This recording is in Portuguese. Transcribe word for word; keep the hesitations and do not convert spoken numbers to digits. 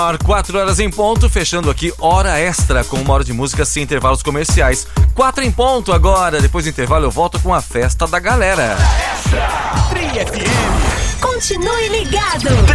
Quatro horas em ponto, fechando aqui hora extra com uma hora de música sem intervalos comerciais. Quatro em ponto agora, depois do intervalo eu volto com a festa da galera. Tri F M. Continue ligado.